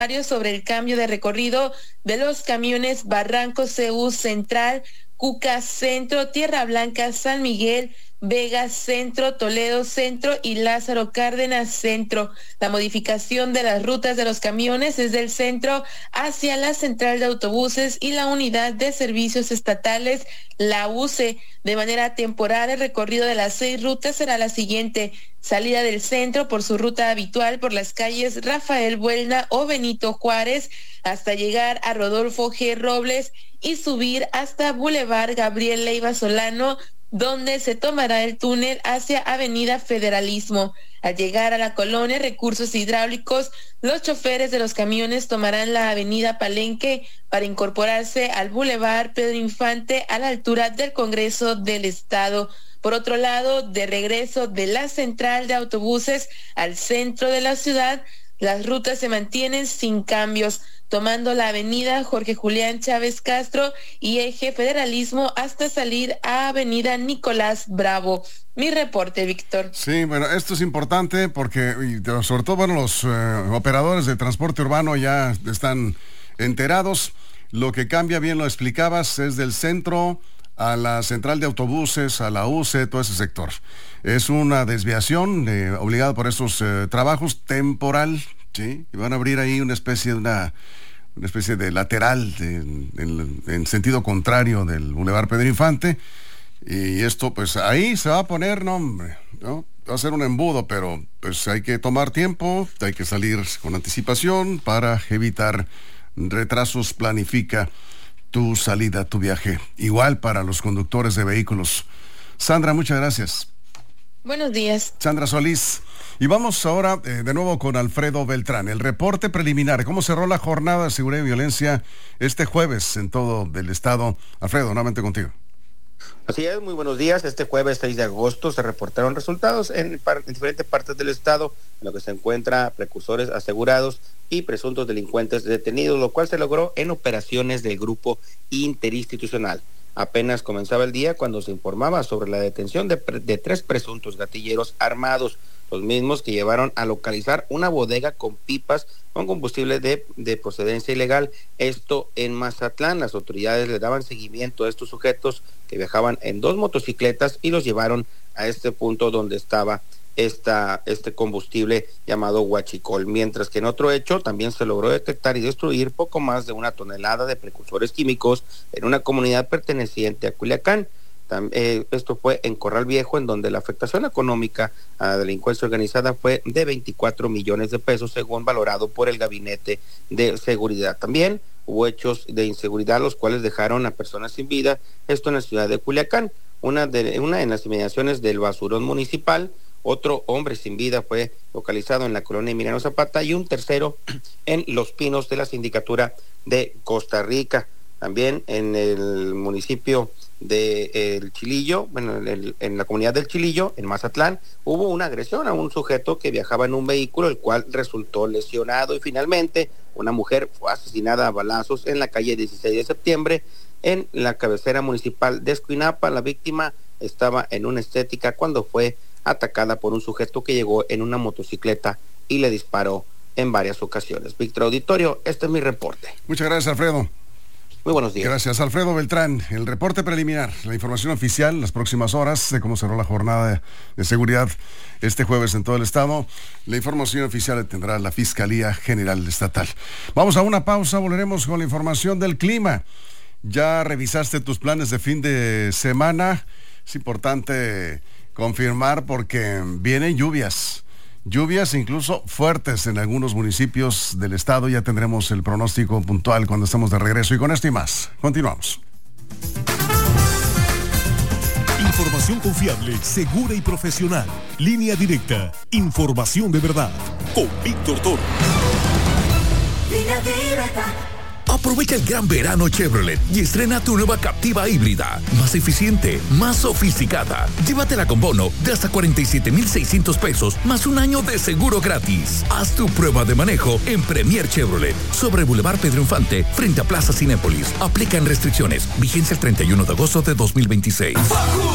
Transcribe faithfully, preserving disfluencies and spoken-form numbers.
sobre el cambio de recorrido de los camiones Barranco C U Central, Cuca Centro, Tierra Blanca, San Miguel, Vega Centro, Toledo Centro y Lázaro Cárdenas Centro. La modificación de las rutas de los camiones es del centro hacia la central de autobuses y la unidad de servicios estatales, la U C E. De manera temporal, el recorrido de las seis rutas será la siguiente: salida del centro por su ruta habitual por las calles Rafael Buelna o Benito Juárez hasta llegar a Rodolfo G. Robles y subir hasta Boulevard Gabriel Leiva Solano, donde se tomará el túnel hacia Avenida Federalismo. Al llegar a la colonia Recursos Hidráulicos, los choferes de los camiones tomarán la Avenida Palenque para incorporarse al Boulevard Pedro Infante a la altura del Congreso del Estado. Por otro lado, de regreso de la central de autobuses al centro de la ciudad, las rutas se mantienen sin cambios, tomando la avenida Jorge Julián Chávez Castro y eje Federalismo hasta salir a avenida Nicolás Bravo. Mi reporte, Víctor. Sí, bueno, esto es importante porque, y sobre todo, bueno, los eh, operadores de transporte urbano ya están enterados. Lo que cambia, bien lo explicabas, es del centro a la central de autobuses, a la U C E, todo ese sector. Es una desviación eh, obligada por esos eh, trabajos temporal, ¿sí? Y van a abrir ahí una especie de una, una especie de lateral de, en, en sentido contrario del Boulevard Pedro Infante. Y esto, pues ahí se va a poner, no hombre, ¿no? Va a ser un embudo, pero pues hay que tomar tiempo, hay que salir con anticipación para evitar retrasos. Planifica tu salida, tu viaje. Igual para los conductores de vehículos. Sandra, muchas gracias. Buenos días. Sandra Solís. Y vamos ahora eh, de nuevo con Alfredo Beltrán. El reporte preliminar. ¿Cómo cerró la jornada de seguridad y violencia este jueves en todo el estado? Alfredo, nuevamente contigo. Así es, muy buenos días. Este jueves seis de agosto se reportaron resultados en, par- en diferentes partes del estado, en lo que se encuentra precursores asegurados y presuntos delincuentes detenidos, lo cual se logró en operaciones del grupo interinstitucional. Apenas comenzaba el día cuando se informaba sobre la detención de, pre- de tres presuntos gatilleros armados, los mismos que llevaron a localizar una bodega con pipas con combustible de, de procedencia ilegal, esto en Mazatlán. Las autoridades le daban seguimiento a estos sujetos que viajaban en dos motocicletas y los llevaron a este punto donde estaba esta, este combustible llamado huachicol, mientras que en otro hecho también se logró detectar y destruir poco más de una tonelada de precursores químicos en una comunidad perteneciente a Culiacán. Eh, esto fue en Corral Viejo, en donde la afectación económica a la delincuencia organizada fue de veinticuatro millones de pesos, según valorado por el Gabinete de Seguridad. También hubo hechos de inseguridad, los cuales dejaron a personas sin vida, esto en la ciudad de Culiacán, una, de, una en las inmediaciones del basurón municipal. Otro hombre sin vida fue localizado en la colonia Emiliano Zapata y un tercero en Los Pinos de la Sindicatura de Costa Rica. También en el municipio de eh, El Chilillo, bueno, en, el, en la comunidad del Chilillo, en Mazatlán, hubo una agresión a un sujeto que viajaba en un vehículo, el cual resultó lesionado, y finalmente una mujer fue asesinada a balazos en la calle dieciséis de septiembre, en la cabecera municipal de Escuinapa. La víctima estaba en una estética cuando fue atacada por un sujeto que llegó en una motocicleta y le disparó en varias ocasiones. Víctor Auditorio, este es mi reporte. Muchas gracias, Alfredo. Muy buenos días. Gracias, Alfredo Beltrán. El reporte preliminar, la información oficial, las próximas horas de cómo cerró la jornada de, de seguridad este jueves en todo el estado. La información oficial la tendrá la Fiscalía General Estatal. Vamos a una pausa, volveremos con la información del clima. ¿Ya revisaste tus planes de fin de semana? Es importante confirmar porque vienen lluvias. Lluvias incluso fuertes en algunos municipios del estado. Ya tendremos el pronóstico puntual cuando estemos de regreso. Y con esto y más, continuamos. Información confiable, segura y profesional. Línea directa. Información de verdad. Con Víctor Toro. Línea directa. Aprovecha el gran verano Chevrolet y estrena tu nueva Captiva híbrida, más eficiente, más sofisticada. Llévatela con bono de hasta cuarenta y siete mil seiscientos pesos, más un año de seguro gratis. Haz tu prueba de manejo en Premier Chevrolet, sobre Boulevard Pedro Infante, frente a Plaza Cinépolis. Aplican restricciones. Vigencia el treinta y uno de agosto de dos mil veintiséis.